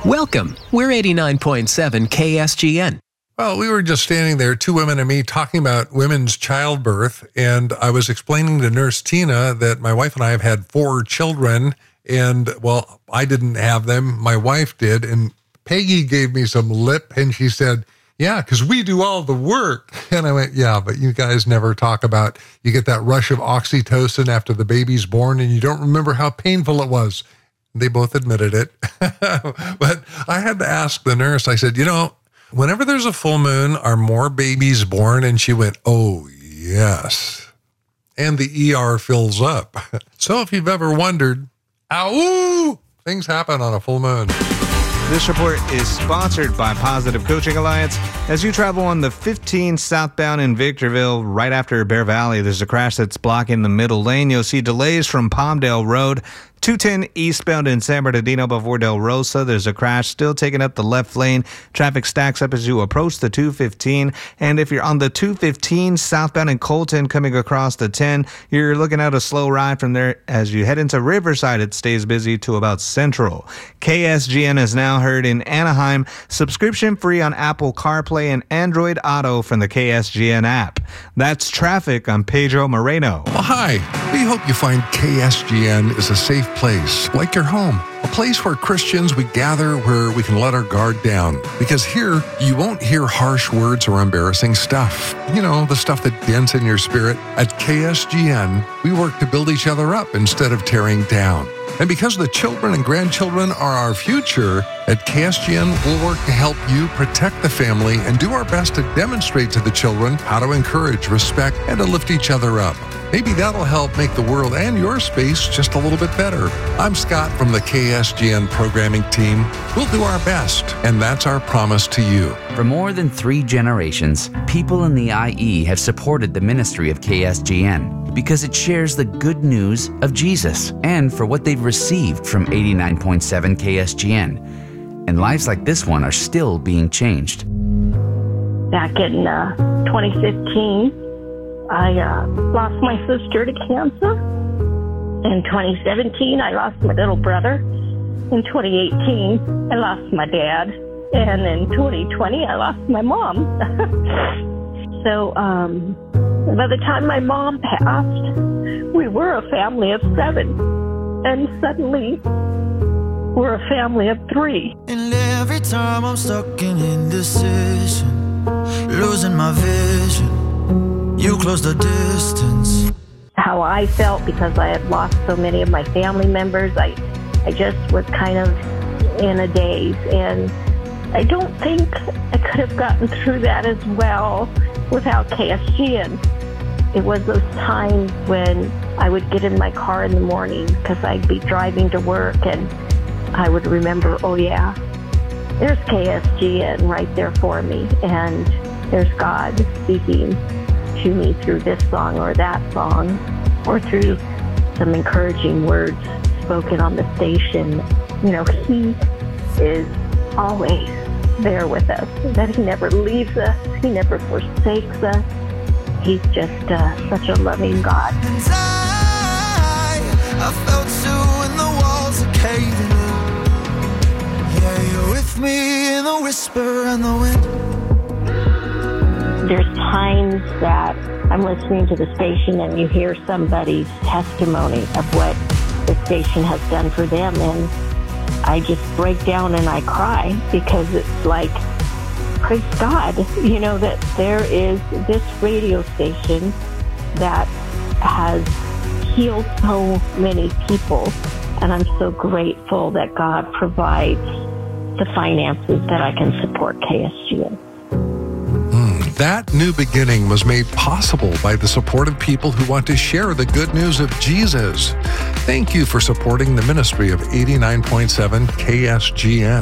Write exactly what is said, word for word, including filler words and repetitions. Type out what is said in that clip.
Welcome. We're eighty-nine point seven K S G N. Well, we were just standing there, two women and me, talking about women's childbirth, and I was explaining to Nurse Tina that my wife and I have had four children, and, well, I didn't have them. My wife did, and Peggy gave me some lip, and she said, yeah, because we do all the work. And I went, yeah, but you guys never talk about, you get that rush of oxytocin after the baby's born, and you don't remember how painful it was. They both admitted it. But I had to ask the nurse, I said, you know, whenever there's a full moon, are more babies born? And she went, oh, yes. And the E R fills up. So if you've ever wondered, ow, things happen on a full moon. This report is sponsored by Positive Coaching Alliance. As you travel on the fifteen southbound in Victorville, right after Bear Valley, there's a crash that's blocking the middle lane. You'll see delays from Palmdale Road. two ten eastbound in San Bernardino before Del Rosa. There's a crash still taking up the left lane. Traffic stacks up as you approach the two fifteen. And if you're on the two fifteen southbound in Colton coming across the ten, you're looking at a slow ride from there. As you head into Riverside, it stays busy to about Central. K S G N is now heard in Anaheim. Subscription free on Apple CarPlay and Android Auto from the K S G N app. That's traffic. I'm Pedro Moreno. Well, hi. We hope you find K S G N is a safe place, like your home, a place where Christians, we gather where we can let our guard down. Because here, you won't hear harsh words or embarrassing stuff. You know, the stuff that dents in your spirit. At K S G N, we work to build each other up instead of tearing down. And because the children and grandchildren are our future, at K S G N, we'll work to help you protect the family and do our best to demonstrate to the children how to encourage, respect, and to lift each other up. Maybe that'll help make the world and your space just a little bit better. I'm Scott from the K S G N programming team. We'll do our best, and that's our promise to you. For more than three generations, people in the I E have supported the ministry of K S G N because it shares the good news of Jesus and for what they've received from eighty-nine point seven K S G N. And lives like this one are still being changed. Back in uh, twenty fifteen, I uh, lost my sister to cancer. In twenty seventeen, I lost my little brother. In twenty eighteen, I lost my dad. And in twenty twenty, I lost my mom. So um, by the time my mom passed, we were a family of seven. And suddenly, we're a family of three. And every time I'm stuck in indecision, losing my vision, you close the distance. How I felt because I had lost so many of my family members, I, I just was kind of in a daze. And I don't think I could have gotten through that as well without K S G N. It was those times when I would get in my car in the morning because I'd be driving to work and I would remember, oh yeah, there's K S G N right there for me. And there's God speaking to me through this song or that song or through some encouraging words spoken on the station. You know, He is always there with us, that He never leaves us, He never forsakes us. He's just uh, such a loving God. And I, I felt too when the walls are caving in. Yeah, you're with me in the whisper and the wind. There's times that I'm listening to the station and you hear somebody's testimony of what the station has done for them, and I just break down and I cry because it's like, praise God, you know, that there is this radio station that has healed so many people, and I'm so grateful that God provides the finances that I can support K S G N. That new beginning was made possible by the support of people who want to share the good news of Jesus. Thank you for supporting the ministry of eighty-nine point seven K S G N.